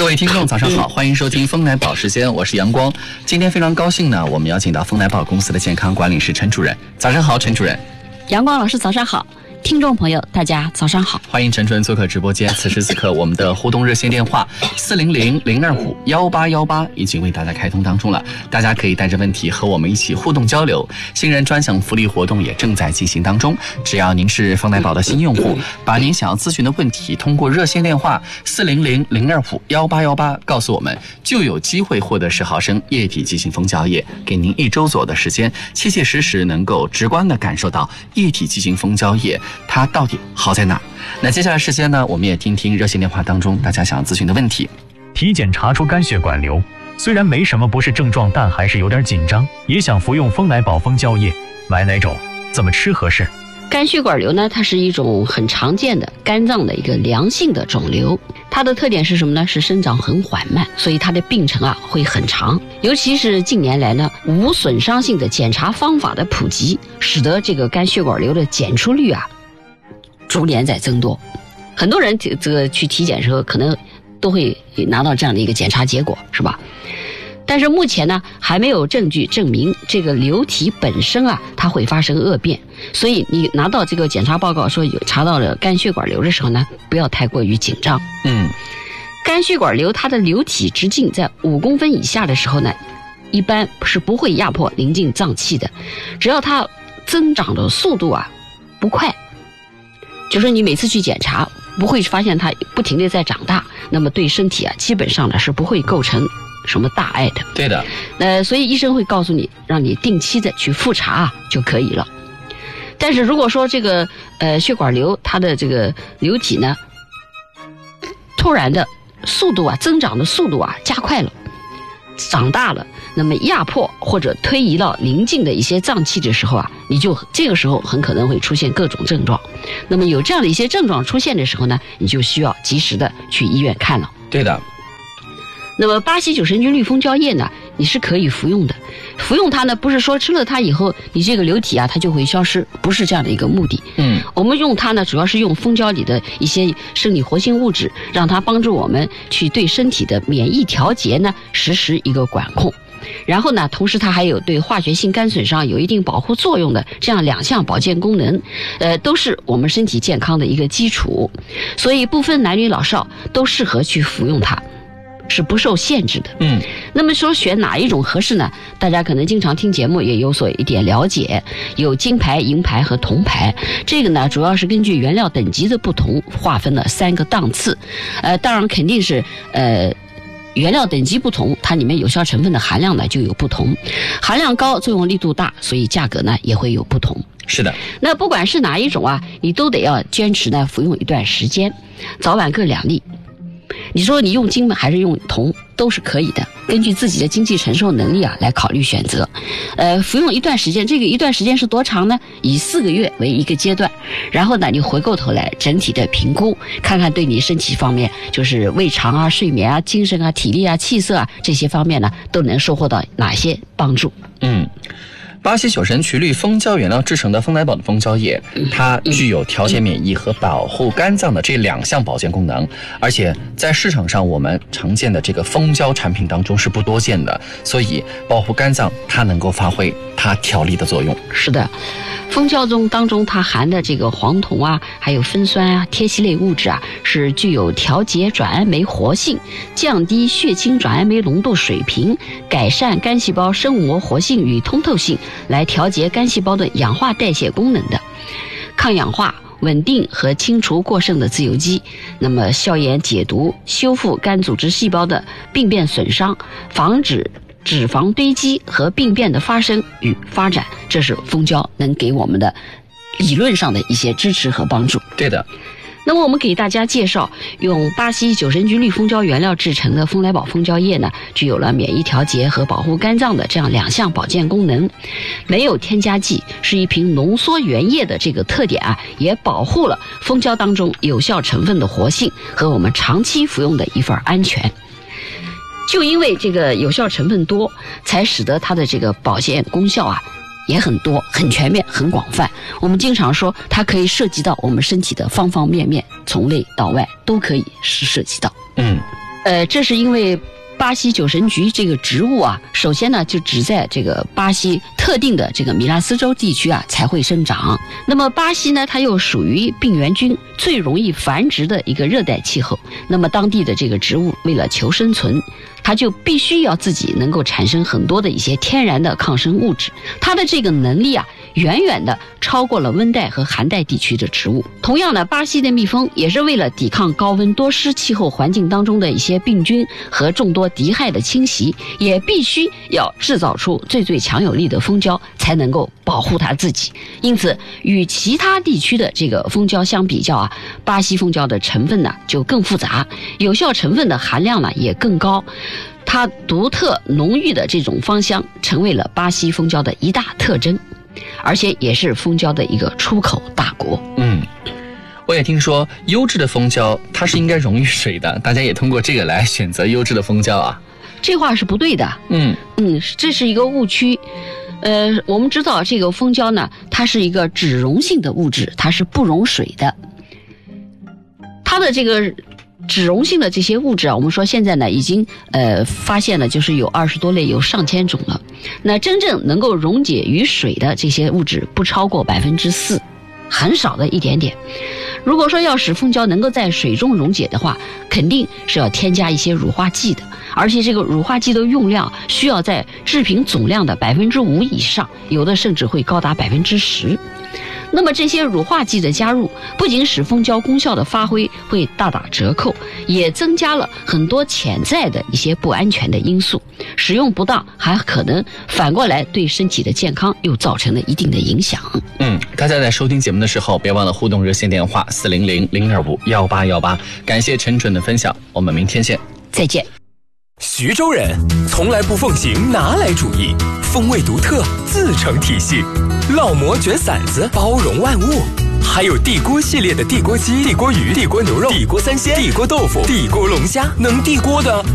位听众早上好，欢迎收听丰奶宝时间，我是阳光。今天非常高兴呢，我们邀请到丰奶宝公司的健康管理师陈主任。早上好，陈主任。 阳光老师早上好，听众朋友大家早上好， 欢迎陈主任做客直播间。此时此刻我们的互动热线电话400-025-1818已经为大家开通当中了，大家可以带着问题和我们一起互动交流。新人专享福利活动也正在进行当中，只要您是丰奶宝的新用户，把您想要咨询的问题通过热线电话400-025-1818告诉我们，就有机会获得10毫升液体剂型蜂胶液，给您1周左右的时间，切切实实能够直观的感受到液体剂型蜂胶液它到底好在哪。那接下来时间呢，我们也听听热线电话当中大家想要咨询的问题。 体检查出肝血管瘤，虽然没什么不适症状，但还是有点紧张，也想服用丰奶宝蜂胶液，买哪种？怎么吃合适？ 肝血管瘤呢，它是一种很常见的肝脏的一个良性的肿瘤，它的特点是什么呢？是生长很缓慢，所以它的病程会很长。尤其是近年来呢，无损伤性的检查方法的普及，使得这个肝血管瘤的检出率逐年在增多。很多人这个去体检的时候，可能都会拿到这样的一个检查结果，是吧？但是目前呢，还没有证据证明这个瘤体本身它会发生恶变，所以你拿到这个检查报告说有查到了肝血管瘤的时候呢，不要太过于紧张。肝血管瘤它的瘤体直径在5公分以下的时候呢，一般是不会压迫邻近脏器的，只要它增长的速度不快，就是你每次去检查不会发现它不停地在长大，那么对身体基本上呢是不会构成什么大碍的。 对的。 所以医生会告诉你，让你定期的去复查就可以了。但是如果说这个血管瘤它的这个瘤体呢，突然的速度增长的速度加快了，长大了，那么压迫或者推移到邻近的一些脏器的时候你就这个时候很可能会出现各种症状。那么有这样的一些症状出现的时候呢，你就需要及时的去医院看了。 对的。 那么巴西9神菌绿蜂胶液呢，你是可以服用的。服用它呢，不是说吃了它以后你这个瘤体它就会消失，不是这样的一个目的。我们用它呢，主要是用蜂胶里的一些生理活性物质，让它帮助我们去对身体的免疫调节呢实施一个管控。然后呢，同时它还有对化学性肝损伤有一定保护作用的这样2项保健功能，都是我们身体健康的一个基础。所以不分男女老少都适合去服用它，是不受限制的。那么说选哪一种合适呢？大家可能经常听节目也有所一点了解，有金牌、银牌和铜牌。这个呢，主要是根据原料等级的不同划分了3个档次。当然肯定是原料等级不同，它里面有效成分的含量呢就有不同，含量高，作用力度大，所以价格呢也会有不同。 是的。 那不管是哪一种你都得要坚持呢服用一段时间，早晚各2粒。你说你用金还是用铜都是可以的，根据自己的经济承受能力来考虑选择。服用一段时间，这个一段时间是多长呢？以4个月为一个阶段，然后呢你回过头来整体的评估，看看对你身体方面，就是胃肠睡眠精神体力气色这些方面呢都能收获到哪些帮助。 巴西9神曲绿蜂胶原料制成的丰奶宝的蜂胶液，它具有调节免疫和保护肝脏的这2项保健功能，而且在市场上我们常见的这个蜂胶产品当中是不多见的，所以保护肝脏它能够发挥它调理的作用。 是的，蜂胶当中它含的这个黄酮还有酚酸萜烯类物质是具有调节转氨酶活性、降低血清转氨酶浓度水平、改善肝细胞生膜活性与通透性，来调节肝细胞的氧化代谢功能的，抗氧化、稳定和清除过剩的自由基，那么消炎解毒、修复肝组织细胞的病变损伤，防止脂肪堆积和病变的发生与发展，这是蜂胶能给我们的理论上的一些支持和帮助。 对的。 那么我们给大家介绍，用巴西9神菌绿蜂胶原料制成的丰奶宝蜂胶液呢，具有了免疫调节和保护肝脏的这样2项保健功能，没有添加剂，是一瓶浓缩原液的这个特点也保护了蜂胶当中有效成分的活性和我们长期服用的一份安全。就因为这个有效成分多，才使得它的这个保健功效也很多、很全面、很广泛。我们经常说，它可以涉及到我们身体的方方面面，从内到外都可以涉及到。 这是因为巴西酒神菊这个植物啊，首先呢就只在这个巴西特定的这个米纳斯州地区啊才会生长。那么巴西呢，它又属于病原菌最容易繁殖的一个热带气候。那么当地的这个植物为了求生存，它就必须要自己能够产生很多的一些天然的抗生物质。它的这个能力啊，远远的超过了温带和寒带地区的植物。同样呢，巴西的蜜蜂也是为了抵抗高温多湿气候环境当中的一些病菌和众多敌害的侵袭，也必须要制造出最强有力的蜂胶，才能够保护它自己。因此，与其他地区的这个蜂胶相比较啊，巴西蜂胶的成分呢就更复杂，有效成分的含量呢也更高。它独特浓郁的这种芳香成为了巴西蜂胶的一大特征，而且也是蜂胶的一个出口大国。 我也听说优质的蜂胶它是应该溶于水的，大家也通过这个来选择优质的蜂胶啊。 这话是不对的。这是一个误区。我们知道这个蜂胶呢，它是一个脂溶性的物质，它是不溶水的。它的这个脂溶性的这些物质啊，我们说现在呢已经发现了，就是有20多类，有上千种了。那真正能够溶解于水的这些物质不超过4%，很少的一点点。如果说要使蜂胶能够在水中溶解的话，肯定是要添加一些乳化剂的，而且这个乳化剂的用量需要在制品总量的5%以上，有的甚至会高达10%。那么这些乳化剂的加入，不仅使蜂胶功效的发挥会大打折扣，也增加了很多潜在的一些不安全的因素。使用不当，还可能反过来对身体的健康又造成了一定的影响。 大家在收听节目的时候，别忘了互动热线电话400-025-1818。感谢陈准的分享，我们明天见。 再见。 徐州人从来不奉行拿来主义，风味独特，自成体系。烙馍卷馓子，包容万物。还有地锅系列的地锅鸡、地锅鱼、地锅牛肉、地锅三鲜、地锅豆腐、地锅龙虾，能地锅的